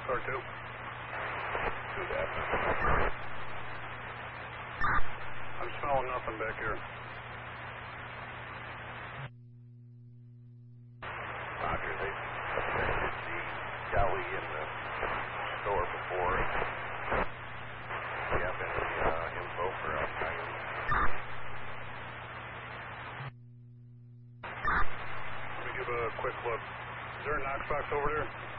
Car 2. Do that. I'm smelling nothing back here. Roger, they inspected the galley in the store before. Do you have any info for us, Coyote? Let me give a quick look. Is there a Knox box over there?